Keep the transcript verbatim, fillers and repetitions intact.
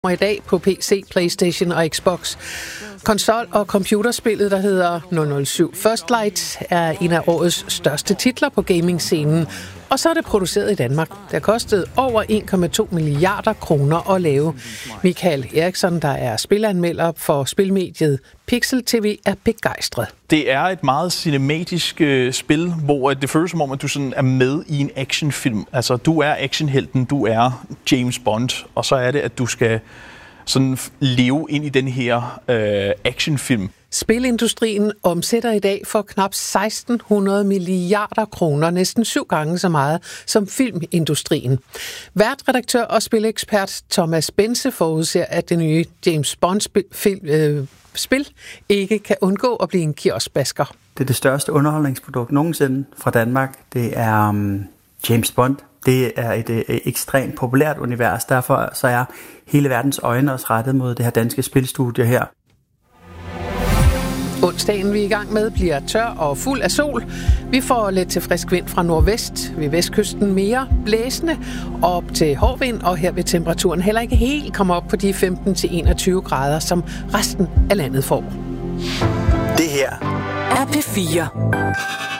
i dag på P C, PlayStation og Xbox. Konsol- og computerspillet, der hedder nul nul syv First Light, er en af årets største titler på gaming-scenen. Og så er det produceret i Danmark. Det har kostet over en komma to milliarder kroner at lave. Michael Eriksson, der er spilanmelder for spilmediet Pixel T V, er begejstret. Det er et meget cinematisk øh, spil, hvor det føles som om, at du sådan er med i en actionfilm. Altså, du er actionhelten, du er James Bond, og så er det, at du skal sådan leve ind i den her øh, actionfilm. Spilindustrien omsætter i dag for knap seksten hundrede milliarder kroner, næsten syv gange så meget som filmindustrien. Værtredaktør og spilekspert Thomas Bense forudser, at det nye James Bond-spil øh, spil ikke kan undgå at blive en kioskbasker. Det er det største underholdningsprodukt nogensinde fra Danmark. Det er um, James Bond. Det er et, et ekstremt populært univers, derfor så er hele verdens øjne også rettet mod det her danske spilstudie her. Onsdagen, vi er i gang med, bliver tør og fuld af sol. Vi får lidt til frisk vind fra nordvest, ved vestkysten mere blæsende, op til hård vind, og her vil temperaturen heller ikke helt komme op på de femten til enogtyve grader, som resten af landet får. Det her er P fire.